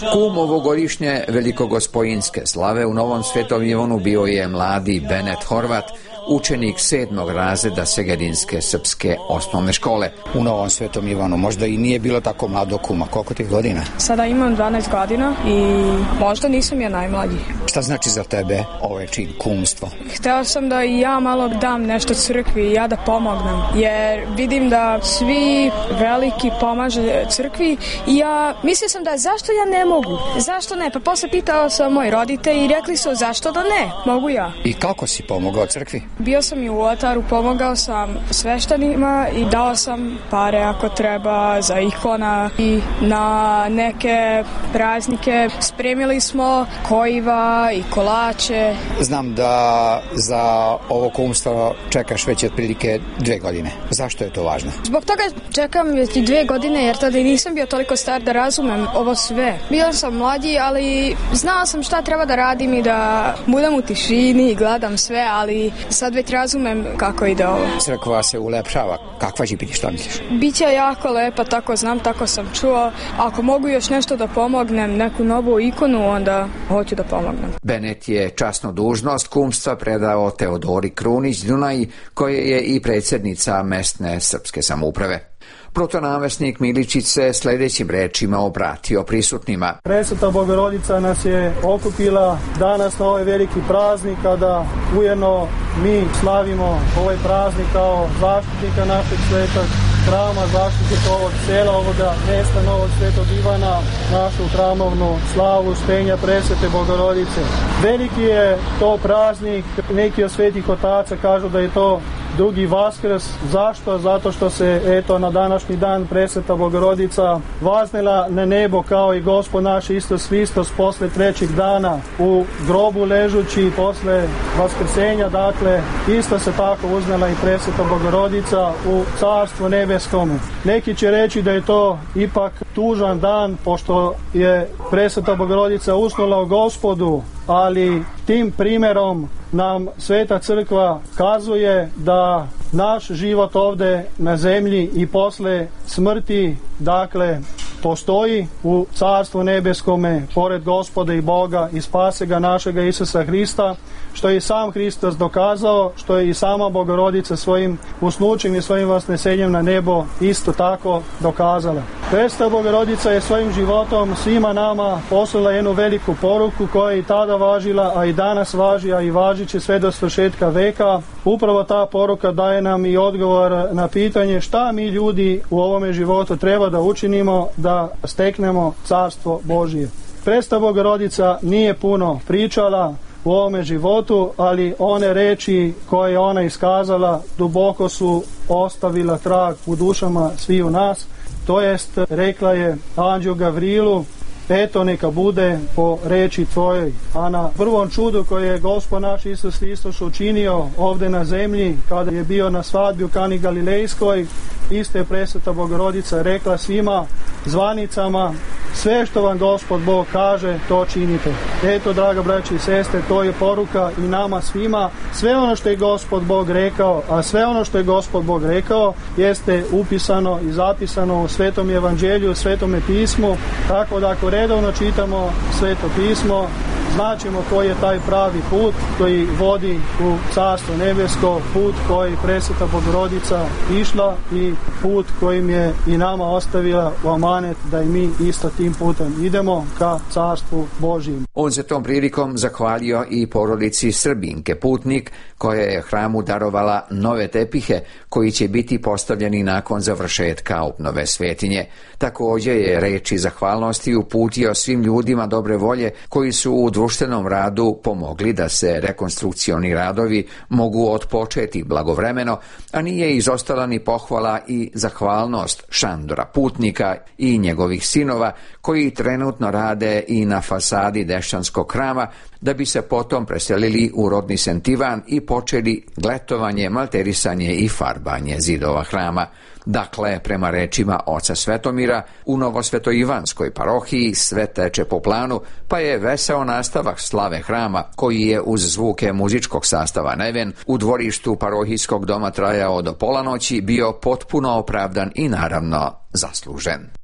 Kum ovogodišnje velikogospojinske slave u Novom Svetom Ivanu bio je mladi Benet Horvat, učenik 7. razreda Segedinske srpske osnovne škole. U Novom Svetom Ivanu možda i nije bilo tako mlado kuma. Koliko ti godina? Sada imam 12 godina i možda nisam ja najmlađi. Šta znači za tebe ovaj čin kumstvo? Hteo sam da i ja malo dam nešto crkvi i ja da pomognem, jer vidim da svi veliki pomaže crkvi i ja mislio sam da zašto ja ne mogu, zašto ne, pa posle pitao sam moji roditelji i rekli su zašto da ne, mogu ja. I kako si pomogao crkvi? Bio sam i u oltaru, pomogao sam sveštenima i dao sam pare ako treba za ikona i na neke praznike spremili smo kojiva i kolače. Znam da za ovo kumstvo čekaš već otprilike 2 godine. Zašto je to važno? Zbog toga čekam već 2 godine jer tada i nisam bio toliko star da razumem ovo sve. Bio sam mlađi, ali znao sam šta treba da radim i da budem u tišini i gledam sve, ali sad već razumem kako ide ovo. Crkva se ulepšava. Kakva će biti, šta misliš? Biće jako lepa, tako znam, tako sam čuo. Ako mogu još nešto da pomognem, neku novu ikonu, onda hoću da pomognem. Benet je časnu dužnost kumstva predao Teodori Krunić Dunaj, koja je i predsjednica mesne srpske samouprave. Protonamesnik Miličić se sljedećim rečima obratio prisutnima. Presveta Bogorodica nas je okupila danas na ovaj veliki praznik, kada ujedno mi slavimo ovaj praznik kao zaštitnika našeg svetog hrama, zaštitnika ovog sela, ovoga mjesta Novog Svetog Ivana, našu hramovnu slavu štenja Presvete Bogorodice. Veliki je to praznik, neki od svetih otaca kažu da je to drugi Vaskrs. Zašto? Zato što se eto na današnji dan Presveta Bogorodica vaznela na nebo kao i Gospod naš Isus Hristos posle 3. dana u grobu ležući posle vaskrsenja, dakle isto se tako uznela i Presveta Bogorodica u Carstvu nebeskom. Neki će reći da je to ipak tužan dan pošto je Presveta Bogorodica usnula u Gospodu, ali tim primjerom nam Sveta Crkva kazuje da naš život ovdje na zemlji i posle smrti, dakle, postoji u Carstvu nebeskome pored Gospoda i Boga i Spasega našega Isusa Hrista, što je i sam Hristos dokazao, što je i sama Bogorodica svojim usnućem i svojim vasnesenjem na nebo isto tako dokazala. Presveta Bogorodica je svojim životom svima nama poslala jednu veliku poruku koja je i tada važila, a i danas važi, a i važit će sve do svršetka veka. Upravo ta poruka daje nam i odgovor na pitanje šta mi ljudi u ovome životu treba da učinimo da steknemo Carstvo Božije. Presveta Bogorodica nije puno pričala u ovome životu, ali one reči koje je ona iskazala duboko su ostavila trag u dušama svi u nas. To jest, rekla je anđelu Gavrilu, eto neka bude po reči tvojoj. A na prvom čudu koje je Gospod naš Isus Hristos učinio ovdje na zemlji, kada je bio na svadbi u Kani Galilejskoj, isto je Presveta Bogorodica rekla svima zvanicama, sve što vam Gospod Bog kaže, to činite. Eto, draga braći i sestre, to je poruka i nama svima. Sve ono što je Gospod Bog rekao, a sve ono što je Gospod Bog rekao jeste upisano i zapisano u Svetom Evanđelju, u Svetome pismu, tako da ako redovno čitamo Sveto pismo, značimo koji je taj pravi put koji vodi u Carstvo nebesko, put koji Presveta Bogorodica išla i put kojim je i nama ostavila u amanet da i mi isto tim putem idemo ka Carstvu Božjem. On se tom prilikom zahvalio i porodici Srbinke Putnik, koja je hramu darovala nove tepihe koji će biti postavljeni nakon završetka obnove svetinje. Također je reči zahvalnosti uputio svim ljudima dobre volje koji su u društvenom radu pomogli da se rekonstrukcioni radovi mogu otpočeti blagovremeno, a nije izostala ni pohvala i zahvalnost Šandora Putnika i njegovih sinova koji trenutno rade i na fasadi Dešćanskog hrama, da bi se potom preselili u rodni Sentivan i počeli gletovanje, malterisanje i farbanje zidova hrama. Dakle, prema rečima oca Svetomira, u Novosvetoivanskoj parohiji sve teče po planu, pa je veseo nastavak slave hrama, koji je uz zvuke muzičkog sastava Neven u dvorištu parohijskog doma trajao do pola noći, bio potpuno opravdan i naravno zaslužen.